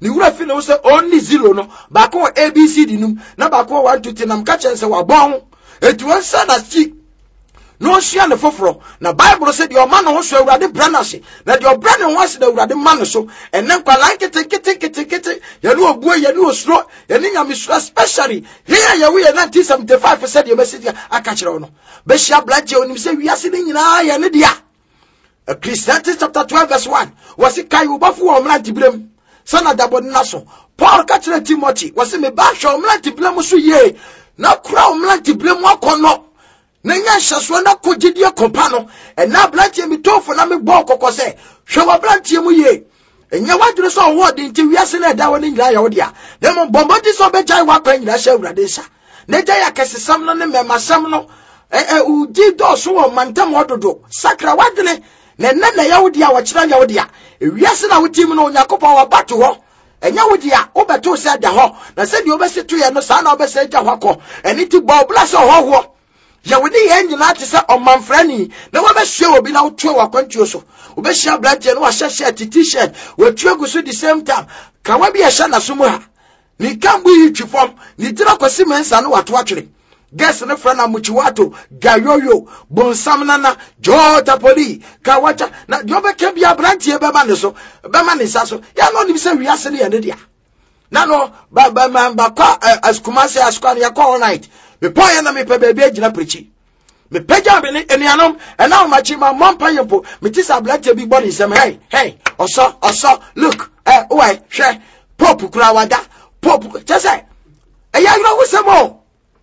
ni wura fi no say only 0 no ba ko ABCD num na ba ko 1 2 3 nam ka chen say wa bon etu won say na chi no share ne foforo na Bible say the man no so awurade branase na the obrane won say the awurade man so enen kwa like kete ye no obuo ye no osuro ye ni nyamesuro especially here ye we 1975 said the message aka kire no be shia blaje onim say wiase ni nyina ye ne dia Ecclesiastes chapter 12 verse 1 was it kai ubafo o mlanti blem sana dabod naso Paul ka kire Timothy was me ba hwe o mlanti blem so ye na kura o mlanti blem akono na nya hyeso na kogidie kompa no na blantie mi tofo na me bo kokose hwe wa blantie mu ye enya wadure so wo de nti wiase na da woni nyira ya wo dia na mo bombodi so be jai wa kwa nyira hye awurade sha na jai akesesam no ne memasam no udi do so wo mantam ododo sakra wadene na ya wo dia wo kira ya wo dia wiase na wotim no yakopon wa bato ho enya wo dia wo beto se da ho na se di obeseto ye no sa na obese ja ho akọ eni ti bo blase ho ya wodi ye nyina te se omanfrani na wo be hwe obi na wo tue wa kwantuo so wo be hwe blaje no wa hye t-shirt wo tue guso the same time ka wa bi ye hye na so mu ha ni kambu yi twifom ni tira kwasi mensa no wato atwere guess ne frana muchiwato gayoyo bonsam nana jota poli kawacha na jobe ke bia brantie be ma ne so be ma ne sa so ya no ni bi se wiase ne ye ne dia na no ba kwa askumase askwan ya all night me poye na me pe bebe agina prechi me peja be ne enianom na ma chi ma mompa yempo me ti sa blaje bi body sem hey oso look why hwe pop kura wada pop chese ya yiro wusemo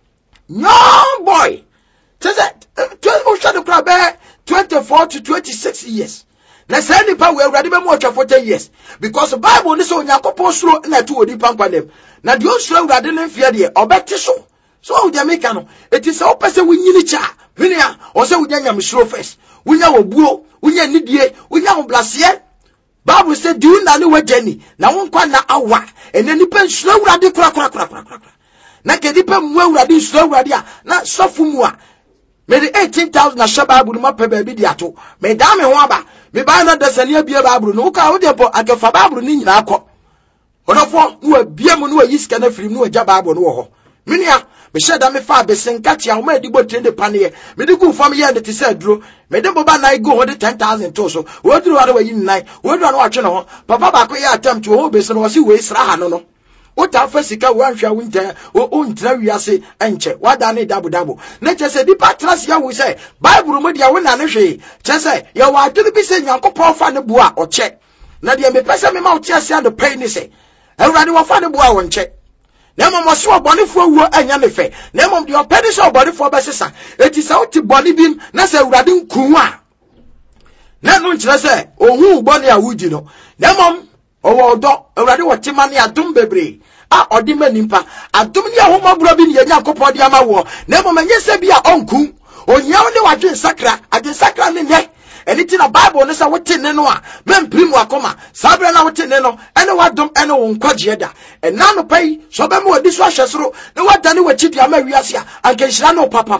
young boy chese o shado kura be 24 to 26 years na say ni pa we awurade be mo 40 years because the Bible ni so Yakopon suro na tu odi pampanem na de o suro awurade ne mfia de obeti so wo de make no eti se wo pese wunyini cha hwenia o se wunya nyamsuro first wunya wobuo wunya nidie wunya oblase Bible say do na ne wajani na won kwa na awa ene nipa nsuro awurade kura na kedipa mu awurade nsuro awurade a na sofu mu a me de 18,000 na shaba Bible ma pe ba bi di ato me da me ho aba me ba na dasani abie Bible no ka wo de po akefa Bible ni nyina akọ onofo no abie mu no ayiska na firi no agya Bible no wo ho minia me sheda me fa besenkati a ma edigbo trende panie me de gu fam ye de te se duro me de boba na go ho de 10,000 to so wo duro wa de wa yin nai wo duro na wa twe no ho papa ba ko ye attempt wo be se no wo si we sra ha no o ta fa sika wo anhwa wo ntia o ntra wiase enche wada ne dabo na chese di patras ya wo se Bible mu dia wo na ne hwe chese ya wa aduru bi se Yakopon fa ne bua o che na dia me pese me ma o ti ase ado pay ni se awurade wo fa ne bua wo nche na mama so obonefo wuo anya ne fe na mama de opedi so obonefo besesa eti sa oti boni bim na se awurade nkun a na no nkire se ohun boni a wudi no na mama owo odo awurade wo timane adum bebre a odi manimpa adum ni ahoma bro bi ne Yakopon de ama wo na mama nyese bi a onkun onyaw ne wadwen sakra adwen sakra ne ne eni na Bible ne sa wote ne no a memprim wakoma sabre na wote ne no ene wadom ene wo nkwaje da ena no pai so be mo odi so ahwesoro ne wada ne wachidi ama wiase a anka nhira no papa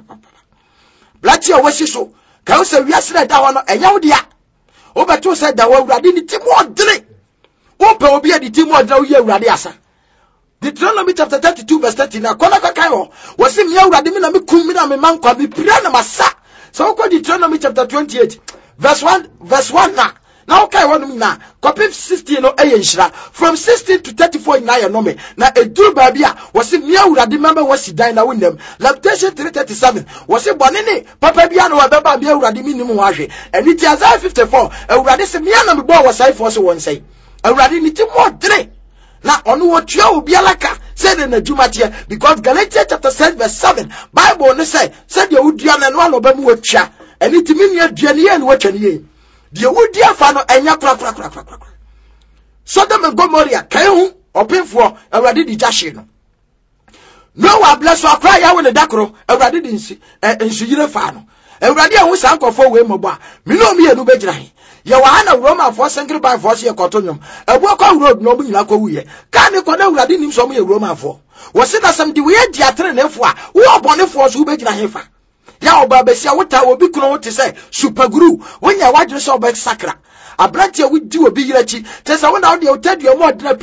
blati o wasi so ka wo se wiase na da ho no enya wo dia wo beto se da wo awurade ni timo odene wo pe obi adi timo odene wo ye awurade asa Deuteronomy chapter 32 verse 30 na kona ka kai ho wo se mi awurade mi na me kum mi na me mankwa bi pira na masa. So we Deuteronomy chapter 28 verse 1 now okay one na copy 16 no eyenhira from 16 to 34 na ye no me na eduru ba bia wo se mi awurade member wo sidan na wonam Lamentation 3:37 wo se bonene papa bia no baba bia awurade mi nim ho ahwe eni ti Isaiah 54 awurade se mi na me bo wo sai for se won sai awurade ni ti mo dre na onu wo tua obi alaka said in the Jumatia because Galatians chapter 6 verse 7 Bible ne say said you would na no aloba mu watwa eni timi ne aduane ye ne watwa ne ye de wudi afa no enya kra Sodom and Gomorrah kai hu opinfo awurade di jahye no wa bless akra ya we ne dakoro awurade di nsi yire fa no awurade ahu sankofo we mobo a me no me enu begira he ye wa na Roma for singri by force ye kotonyom ebu akwa road no bu nyina kwa wuye ka ne kwa na awurade nim so mo ye Roma for wo se na sam di we di atre ne fo a wo obonefo so begira he fa ya oba besia wota obi kuno wote say super guru wonya wadre so oba sakra abrante we di obi yirachi te say wona wo de otadua mo odra